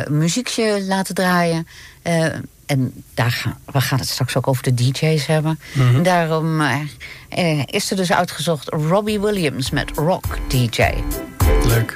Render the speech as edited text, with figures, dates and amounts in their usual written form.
een muziekje laten draaien. En we gaan het straks ook over de DJ's hebben. En daarom is er dus uitgezocht Robbie Williams met Rock DJ. Leuk.